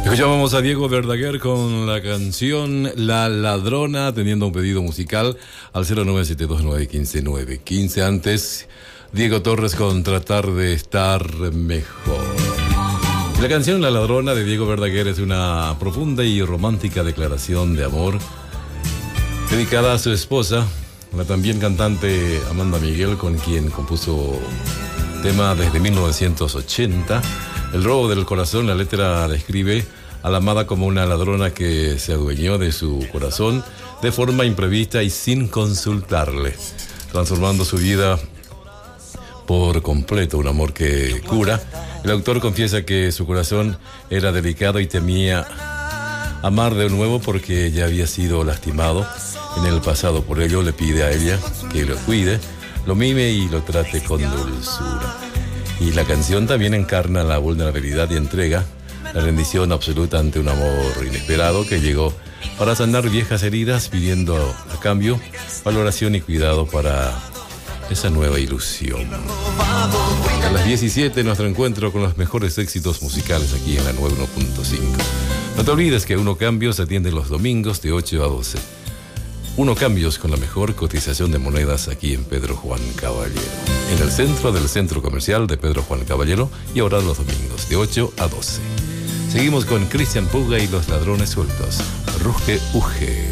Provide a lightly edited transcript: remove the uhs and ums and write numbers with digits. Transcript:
Escuchábamos a Diego Verdaguer con la canción La Ladrona, teniendo un pedido musical al 0972915915. Antes, Diego Torres con Tratar de Estar Mejor. La canción La Ladrona de Diego Verdaguer es una profunda y romántica declaración de amor dedicada a su esposa, la también cantante Amanda Miguel, con quien compuso tema desde 1980. El robo del corazón, la letra describe a la amada como una ladrona que se adueñó de su corazón de forma imprevista y sin consultarle, transformando su vida por completo, un amor que cura. El autor confiesa que su corazón era delicado y temía amar de nuevo porque ya había sido lastimado en el pasado. Por ello le pide a ella que lo cuide, lo mime y lo trate con dulzura. Y la canción también encarna la vulnerabilidad y entrega, la rendición absoluta ante un amor inesperado que llegó para sanar viejas heridas, pidiendo a cambio valoración y cuidado para esa nueva ilusión. A las 17, nuestro encuentro con los mejores éxitos musicales aquí en la 91.5. No te olvides que Uno Cambios atiende los domingos de 8 a 12. Uno Cambios, con la mejor cotización de monedas aquí en Pedro Juan Caballero, en el centro del centro comercial de Pedro Juan Caballero, y ahora los domingos de 8 a 12. Seguimos con Cristian Puga y los Ladrones Sueltos. Ruge Uge.